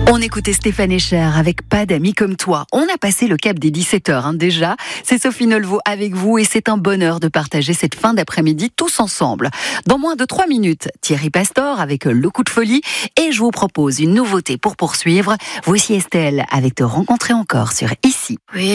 On écoutait Stéphane Escher avec Pas d'amis comme toi. On a passé le cap des 17h déjà. C'est Sophie Nolvaud avec vous et c'est un bonheur de partager cette fin d'après-midi tous ensemble. Dans moins de 3 minutes, Thierry Pastor avec Le Coup de Folie et je vous propose une nouveauté pour poursuivre. Voici Estelle avec Te rencontrer encore sur Ici. Oui.